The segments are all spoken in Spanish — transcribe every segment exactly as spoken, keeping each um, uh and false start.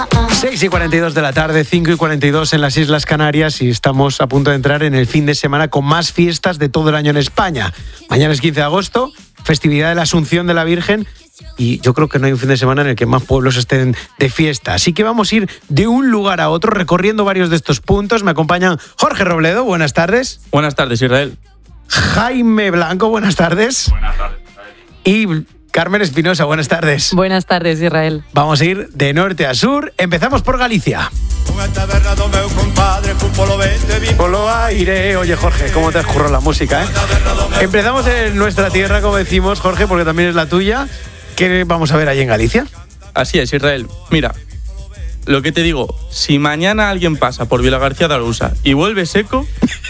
seis y cuarenta y dos de la tarde, cinco y cuarenta y dos en las Islas Canarias y estamos a punto de entrar en el fin de semana con más fiestas de todo el año en España. Mañana es quince de agosto, festividad de la Asunción de la Virgen y yo creo que no hay un fin de semana en el que más pueblos estén de fiesta. Así que vamos a ir de un lugar a otro recorriendo varios de estos puntos. Me acompañan Jorge Robledo, buenas tardes. Buenas tardes, Israel. Jaime Blanco, buenas tardes. Buenas tardes, Israel. Y Carmen Espinosa, buenas tardes. Buenas tardes, Israel. Vamos a ir de norte a sur. Empezamos por Galicia. Polo aire. Oye, Jorge, ¿cómo te has currado la música, eh? Empezamos en nuestra tierra, como decimos, Jorge, porque también es la tuya. ¿Qué vamos a ver allí en Galicia? Así es, Israel. Mira, lo que te digo, si mañana alguien pasa por Vilagarcía de Arousa y vuelve seco,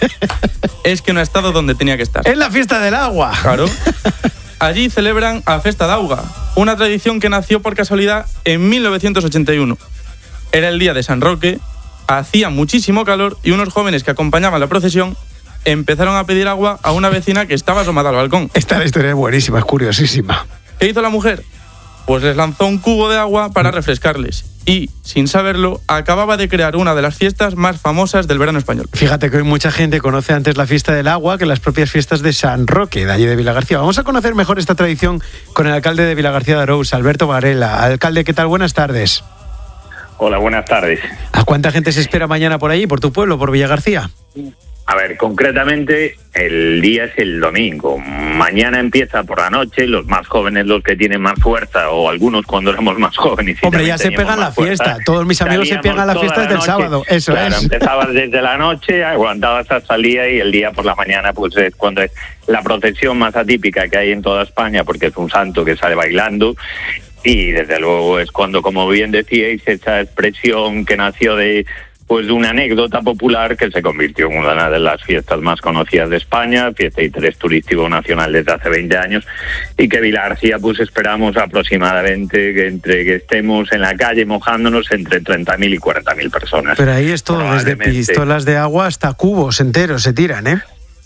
es que no ha estado donde tenía que estar. Es la fiesta del agua. Claro. Allí celebran a Festa d'Auga, una tradición que nació por casualidad en mil novecientos ochenta y uno. Era el día de San Roque, hacía muchísimo calor y unos jóvenes que acompañaban la procesión empezaron a pedir agua a una vecina que estaba asomada al balcón. Esta la historia es buenísima, es curiosísima. ¿Qué hizo la mujer? Pues les lanzó un cubo de agua para refrescarles y, sin saberlo, acababa de crear una de las fiestas más famosas del verano español. Fíjate que hoy mucha gente conoce antes la fiesta del agua que las propias fiestas de San Roque, de allí de Vilagarcía. Vamos a conocer mejor esta tradición con el alcalde de Vilagarcía de Arousa, Alberto Varela. Alcalde, ¿qué tal? Buenas tardes. Hola, buenas tardes. ¿A cuánta gente se espera mañana por allí, por tu pueblo, por Villagarcía? A ver, concretamente el día es el domingo. Mañana empieza por la noche, los más jóvenes, los que tienen más fuerza, o algunos cuando éramos más jóvenes. Y Hombre, ya se pegan la fiesta. Fuerza. Todos mis amigos se pegan la fiesta desde el sábado. Eso claro, es. Empezabas desde la noche, aguantabas hasta el día y el día por la mañana pues es cuando es la procesión más atípica que hay en toda España, porque es un santo que sale bailando. Y desde luego es cuando, como bien decíais, esa expresión que nació de pues de una anécdota popular que se convirtió en una de las fiestas más conocidas de España, fiesta de interés turístico nacional desde hace veinte años, y que Vilagarcía pues esperamos aproximadamente que entre que estemos en la calle mojándonos entre treinta mil y cuarenta mil personas. Pero ahí es todo, desde pistolas de agua hasta cubos enteros se tiran, ¿eh?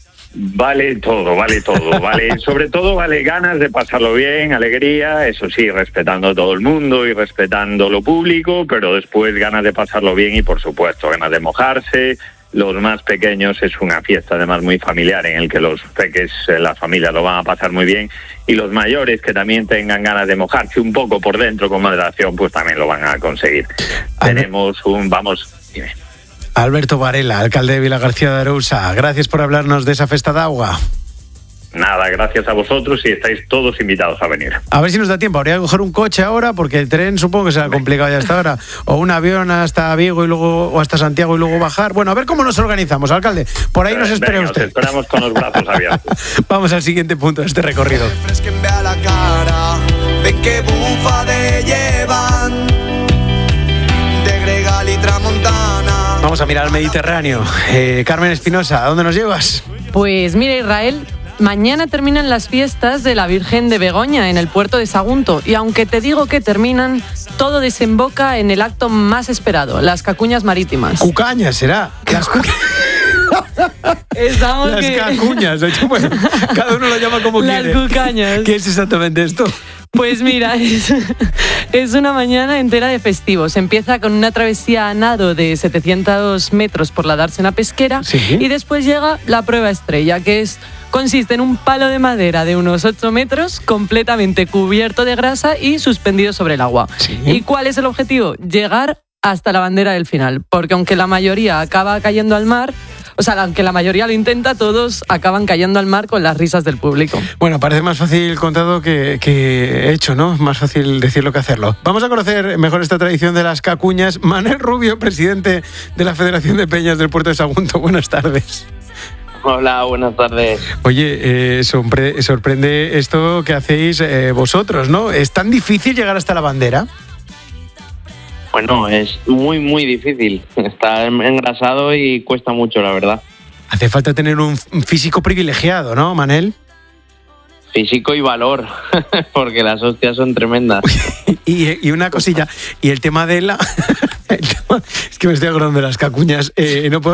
Vale todo, vale todo, vale, sobre todo vale ganas de pasarlo bien, alegría, eso sí, respetando a todo el mundo y respetando lo público, pero después ganas de pasarlo bien y por supuesto ganas de mojarse. Los más pequeños es una fiesta además muy familiar en el que los peques, las familias lo van a pasar muy bien, y los mayores que también tengan ganas de mojarse un poco por dentro con moderación, pues también lo van a conseguir. A Tenemos ver. un, vamos, dime. Alberto Varela, alcalde de Vilagarcía de Arousa, gracias por hablarnos de esa festa d'Auga. Nada, gracias a vosotros y estáis todos invitados a venir. A ver si nos da tiempo, habría que coger un coche ahora porque el tren supongo que será complicado ya hasta ahora, o un avión hasta Vigo y luego o hasta Santiago y luego bajar. Bueno, a ver cómo nos organizamos, alcalde, por ahí nos espera Venga, usted. Os esperamos con los brazos abiertos. Vamos al siguiente punto de este recorrido. La cara, ven que bufa de llevan, de Gregal y Tramontana. Vamos a mirar al Mediterráneo. Eh, Carmen Espinosa, ¿a dónde nos llevas? Pues mira, Israel, mañana terminan las fiestas de la Virgen de Begoña en el puerto de Sagunto. Y aunque te digo que terminan, todo desemboca en el acto más esperado, las cacuñas marítimas. Cucañas, será. Las cu... Estamos las que... cacuñas. Bueno, cada uno lo llama como las quiere. Las cucañas. ¿Qué es exactamente esto? Pues mira, es, es una mañana entera de festivos. Empieza con una travesía a nado de setecientos metros por la dársena pesquera. ¿Sí? Y después llega la prueba estrella, que es consiste en un palo de madera de unos ocho metros completamente cubierto de grasa y suspendido sobre el agua. ¿Sí? ¿Y cuál es el objetivo? Llegar hasta la bandera del final, porque aunque la mayoría acaba cayendo al mar, o sea, aunque la mayoría lo intenta, todos acaban cayendo al mar con las risas del público. Bueno, parece más fácil contado que, que hecho, ¿no? Más fácil decirlo que hacerlo. Vamos a conocer mejor esta tradición de las cacuñas. Manel Rubio, presidente de la Federación de Peñas del Puerto de Sagunto. Buenas tardes. Hola, buenas tardes. Oye, eh, sorpre- sorprende esto que hacéis eh, vosotros, ¿no? ¿Es tan difícil llegar hasta la bandera? Bueno, es muy, muy difícil. Está engrasado y cuesta mucho, la verdad. Hace falta tener un físico privilegiado, ¿no, Manel? Físico y valor, porque las hostias son tremendas. y, y una cosilla, y el tema de la... el tema, es que me estoy acordando de las cacuñas. Eh, no puedo